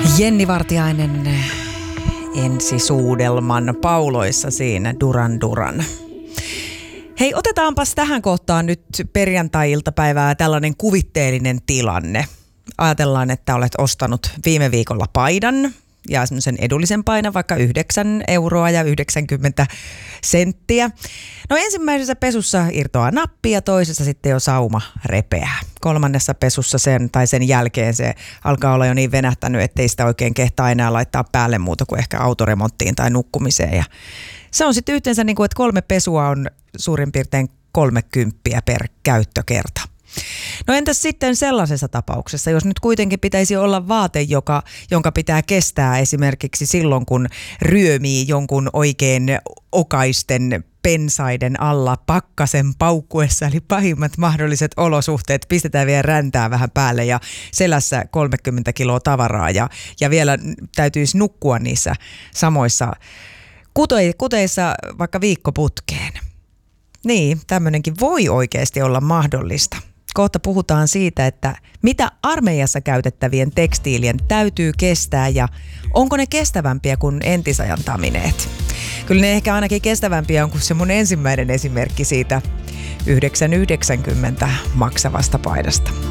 Jenni Vartiainen ensisuudelman pauloissa siinä Duran Duran. Hei, otetaanpas tähän kohtaan nyt perjantai-iltapäivää tällainen kuvitteellinen tilanne. Ajatellaan, että olet ostanut viime viikolla paidan ja semmoisen edullisen paidan, vaikka 9 euroa ja 90 senttiä. No ensimmäisessä pesussa irtoaa nappi ja toisessa sitten jo sauma repeää. Kolmannessa pesussa sen jälkeen se alkaa olla jo niin venähtänyt, ettei sitä oikein kehtaa enää laittaa päälle muuta kuin ehkä autoremonttiin tai nukkumiseen. Ja se on sitten yhteensä niin kuin, että 3 pesua on suurin piirtein 30 per käyttökerta. No entäs sitten sellaisessa tapauksessa, jos nyt kuitenkin pitäisi olla vaate, jonka pitää kestää esimerkiksi silloin, kun ryömii jonkun oikein okaisten pensaiden alla pakkasen paukkuessa, eli pahimmat mahdolliset olosuhteet, pistetään vielä räntää vähän päälle ja selässä 30 kiloa tavaraa ja vielä täytyisi nukkua niissä samoissa kuteissa vaikka viikkoputkeen. Niin, tämmöinenkin voi oikeasti olla mahdollista. Kohta puhutaan siitä, että mitä armeijassa käytettävien tekstiilien täytyy kestää ja onko ne kestävämpiä kuin entisajan tamineet. Kyllä ne ehkä ainakin kestävämpiä on kuin se mun ensimmäinen esimerkki siitä 9,90 maksavasta paidasta.